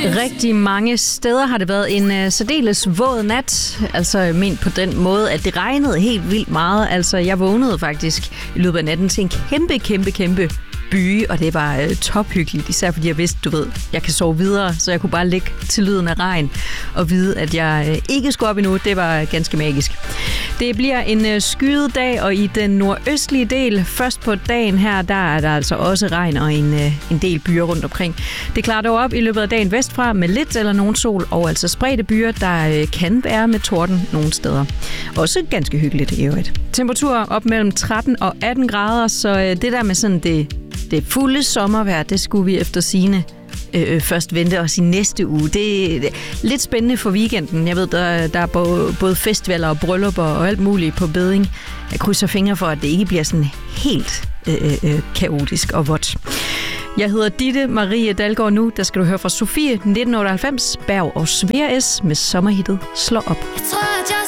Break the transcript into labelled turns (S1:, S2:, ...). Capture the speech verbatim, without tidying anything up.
S1: Rigtig mange steder har det været en uh, særdeles våd nat. Altså ment på den måde, at det regnede helt vildt meget. Altså jeg vågnede faktisk i løbet af natten til en kæmpe, kæmpe, kæmpe byge, og det var uh, tophyggeligt, især fordi jeg vidste, du ved, jeg kan sove videre, så jeg kunne bare ligge til lyden af regn og vide, at jeg uh, ikke skulle op endnu. Det var ganske magisk. Det bliver en uh, skyet dag, og i den nordøstlige del, først på dagen her, der er der altså også regn og en, uh, en del byer rundt omkring. Det klarer dog op i løbet af dagen vestfra med lidt eller nogen sol, og altså spredte byer, der uh, kan være med torden nogle steder. Også ganske hyggeligt i øvrigt. Temperaturer op mellem tretten og atten grader, så uh, det der med sådan det Det fulde sommervejr, det skulle vi efter sigende øh, først vente os i næste uge. Det er lidt spændende for weekenden. Jeg ved, der, der er både festivaler og bryllupper og alt muligt på bedding. Jeg krydser fingre for, at det ikke bliver sådan helt øh, øh, kaotisk og vådt. Jeg hedder Ditte Marie Dalgaard nu. Der skal du høre fra Sofie nitten otteoghalvfems, Berg og Svea S med sommerhittet Slå op.